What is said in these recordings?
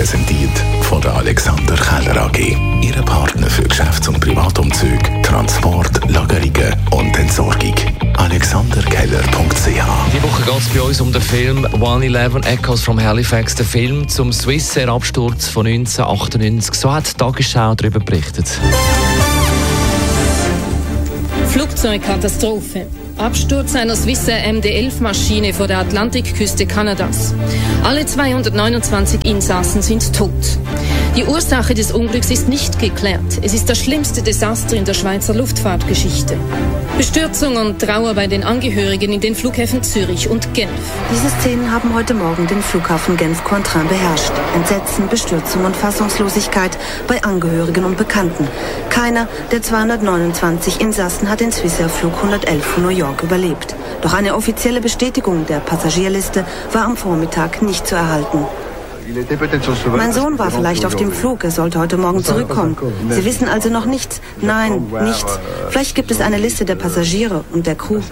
präsentiert von der Alexander Keller AG. Ihre Partner für Geschäfts- und Privatumzüge, Transport, Lagerungen und Entsorgung. AlexanderKeller.ch. Die Woche geht es bei uns um den Film 111 Echoes from Halifax, der Film zum Swissair-Absturz von 1998. So hat die Tagesschau darüber berichtet. Flugzeugkatastrophe. Absturz einer Swissair MD-11-Maschine vor der Atlantikküste Kanadas. Alle 229 Insassen sind tot. Die Ursache des Unglücks ist nicht geklärt. Es ist das schlimmste Desaster in der Schweizer Luftfahrtgeschichte. Bestürzung und Trauer bei den Angehörigen in den Flughäfen Zürich und Genf. Diese Szenen haben heute Morgen den Flughafen Genf-Cointrin beherrscht. Entsetzen, Bestürzung und Fassungslosigkeit bei Angehörigen und Bekannten. Keiner der 229 Insassen hat den Swissair-Flug 111 von New York überlebt. Doch eine offizielle Bestätigung der Passagierliste war am Vormittag nicht zu erhalten. Mein Sohn war vielleicht auf dem Flug, er sollte heute Morgen zurückkommen. Sie wissen also noch nichts? Nein, nichts. Vielleicht gibt es eine Liste der Passagiere und der Crew.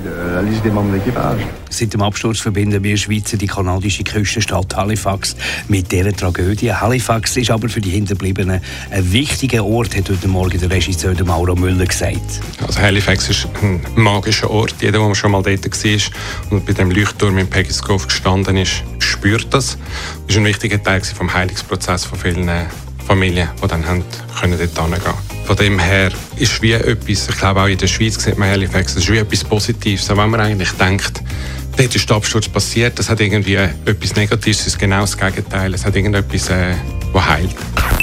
Seit dem Absturz verbinden wir Schweizer die kanadische Küstenstadt Halifax mit dieser Tragödie. Halifax ist aber für die Hinterbliebenen ein wichtiger Ort, hat heute Morgen der Regisseur Mauro Müller gesagt. Also Halifax ist ein magischer Ort. Jeder, der schon mal dort war und bei dem Leuchtturm in Peggy's Cove gestanden ist, spürt das. Das war ein wichtiger Teil vom Heilungsprozess von vielen Familien, die dann dort hingehen konnten. Von dem her ist wie etwas, ich glaube auch in der Schweiz sieht man Halifax, das ist wie etwas Positives. Auch wenn man eigentlich denkt, dort ist der Absturz passiert, das hat irgendwie etwas Negatives, das ist genau das Gegenteil. Es hat irgendetwas, was heilt.